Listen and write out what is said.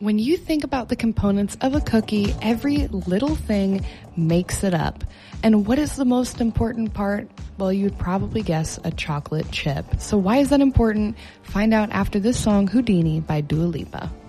When you think about the components of a cookie, every little thing makes it up. And what is the most important part? Well, you'd probably guess a chocolate chip. So why is that important? Find out after this song, Houdini by Dua Lipa.